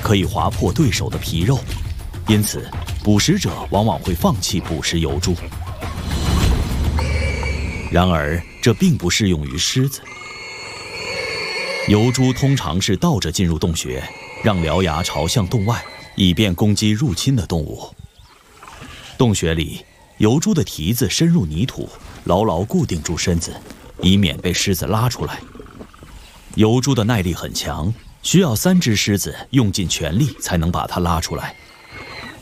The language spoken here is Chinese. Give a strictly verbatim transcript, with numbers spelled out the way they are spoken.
可以划破对手的皮肉，因此捕食者往往会放弃捕食疣猪。然而，这并不适用于狮子。疣猪通常是倒着进入洞穴，让獠牙朝向洞外，以便攻击入侵的动物。洞穴里，疣猪的蹄子深入泥土，牢牢固定住身子，以免被狮子拉出来。疣猪的耐力很强，需要三只狮子用尽全力才能把它拉出来。